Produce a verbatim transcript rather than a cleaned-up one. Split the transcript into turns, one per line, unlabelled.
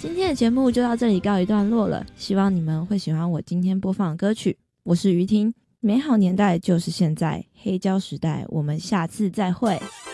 今天的节目就到这里告一段落了，希望你们会喜欢我今天播放的歌曲。我是于婷，美好年代就是现在，黑胶时代，我们下次再会。